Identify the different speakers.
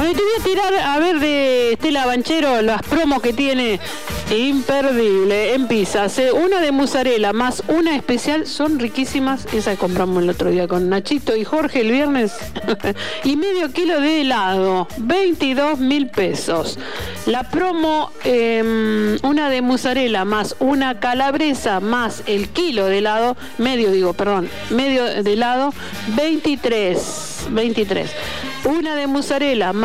Speaker 1: Bueno, te voy a tirar a ver de Estela Banchero las promos que tiene. Imperdible en pizzas. Una de mozzarella más una especial, son riquísimas. Esa que compramos el otro día con Nachito y Jorge el viernes. Y medio kilo de helado, 22.000 pesos. La promo, una de mozzarella más una calabresa más el kilo de helado, medio de helado, 23. Una de mozzarella más